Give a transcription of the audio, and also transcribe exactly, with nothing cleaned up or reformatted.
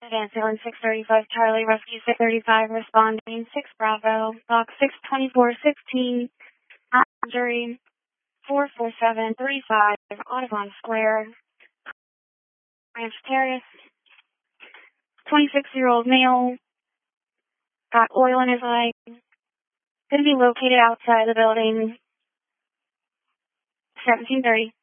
Ambulance six thirty-five, Charlie, Rescue six thirty-five, responding, six Bravo, box six twenty-four sixteen, jury four four seven three five, Audubon Square, Ranch Terrace, twenty-six-year-old male, got oil in his eye, going to be located outside the building, seventeen thirty.